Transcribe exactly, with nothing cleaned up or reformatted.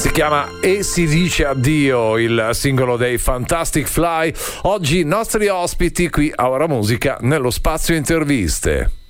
Si chiama E si dice addio, il singolo dei Fantastic Fly. Oggi i nostri ospiti qui a Ora Musica nello spazio interviste.